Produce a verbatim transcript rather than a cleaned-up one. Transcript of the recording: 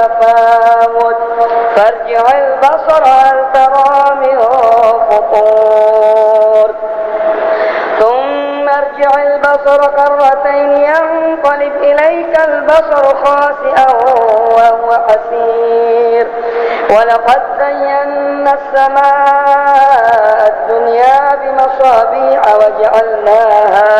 تفاوت فارجع البصر هل ترى من فطور ثم ارجع البصر كرتين ينقلب إليك البصر خاسئا وهو حسير ولقد زينا السماء الدنيا بمصابيح وجعلناها